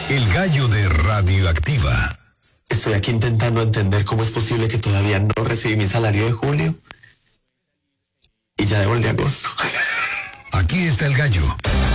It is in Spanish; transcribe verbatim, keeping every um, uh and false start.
El gallo de Radioactiva. Estoy aquí intentando entender cómo es posible que todavía no recibí mi salario de julio y ya debo el de agosto. Aquí está el gallo